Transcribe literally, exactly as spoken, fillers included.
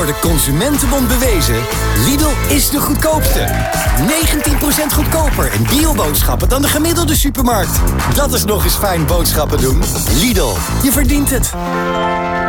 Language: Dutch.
Door de Consumentenbond bewezen, Lidl is de goedkoopste. negentien procent goedkoper in bioboodschappen dan de gemiddelde supermarkt. Dat is nog eens fijn boodschappen doen. Lidl, je verdient het.